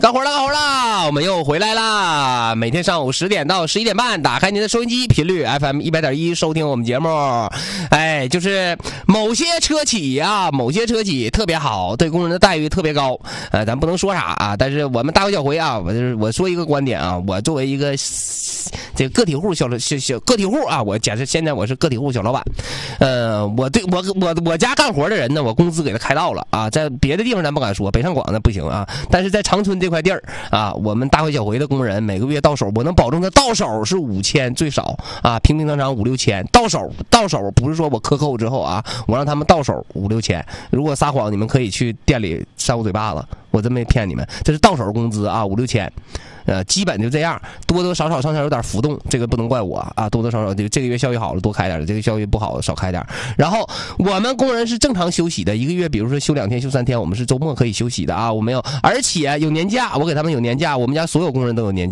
干活了，我们又回来啦！每天上午10点到11点半，打开您的收音机，频率 FM 100.1，收听我们节目。哎，就是某些车企啊，某些车企特别好，对工人的待遇特别高。咱不能说啥啊，但是我们大回小回啊，我说一个观点啊，我作为一个这个个体户小个体户啊，我假设现在我是个体户小老板，我家干活的人呢，我工资给他开到了啊，在别的地方咱不敢说，北上广那不行啊，但是在长春这块地儿啊，我们大回小回的工人每个月到手，我能保证他到手是5000最少啊，平平常常5、6千到手，不是说我克扣之后啊，我让他们到手5、6千，如果撒谎你们可以去店里扇我嘴巴子，我真没骗你们，这是到手工资啊，5、6千。基本就这样，多多少少上下有点浮动，这个不能怪我啊，多多少少这个月效益好了多开点，这个效益不好少开点。然后我们工人是正常休息的，一个月比如说休2天休3天，我们是周末可以休息的啊，我们有，而且有年假，我给他们有年假，我们家所有工人都有年假。